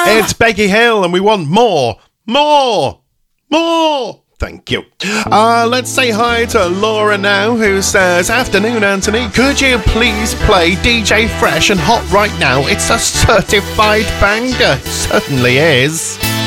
It's Becky Hill, and we want more. Thank you. Let's say hi to Laura now, who says, "Afternoon, Anthony. Could you please play DJ Fresh and Hot right now? It's a certified banger." Certainly is.